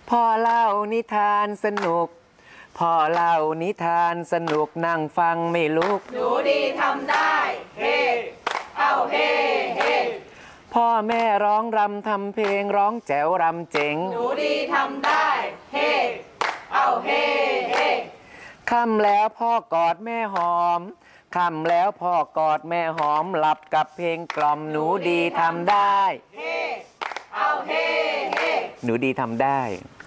พ่อเล่านิทานสนุกพ่อเล่านิทานสนุกนั่งฟังไม่ลุกหนูดีทำได้เฮ้เอาเฮ้เฮ้พ่อแม่ร้องรำทำเพลงร้องแจ๋วรำเจ๋งหนูดีทำได้เฮ้เอาเฮ้เฮ้ค่ำแล้วพ่อกอดแม่หอมค่ำแล้วพ่อกอดแม่หอมหลับกับเพลงกล่อมหนูดีทำได้เฮ้เอาเฮ้เฮ้หนูดีทำได้